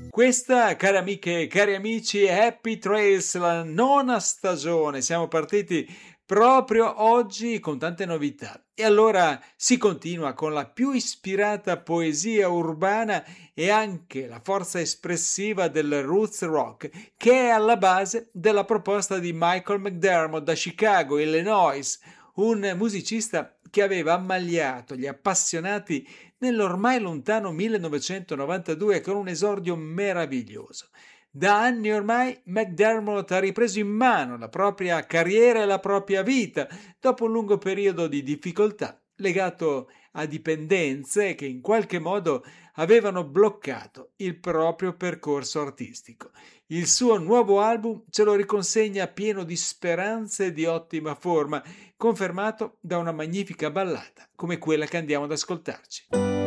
Questa, care amiche e cari amici, è Happy Trails, la nona stagione. Siamo partiti proprio oggi con tante novità. E allora si continua con la più ispirata poesia urbana e anche la forza espressiva del roots rock, che è alla base della proposta di Michael McDermott da Chicago, Illinois, un musicista che aveva ammaliato gli appassionati nell'ormai lontano 1992 con un esordio meraviglioso. Da anni ormai McDermott ha ripreso in mano la propria carriera e la propria vita dopo un lungo periodo di difficoltà legato a dipendenze che in qualche modo avevano bloccato il proprio percorso artistico. Il suo nuovo album ce lo riconsegna pieno di speranze e di ottima forma, confermato da una magnifica ballata come quella che andiamo ad ascoltarci.